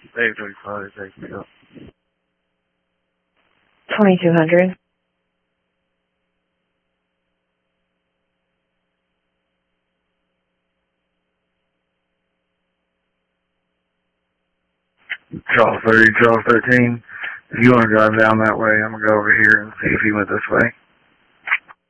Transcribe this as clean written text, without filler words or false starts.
Dave 35, take me up. 2200. Charles 30, Charles 13. If you want to drive down that way, I'm going to go over here and see if he went this way.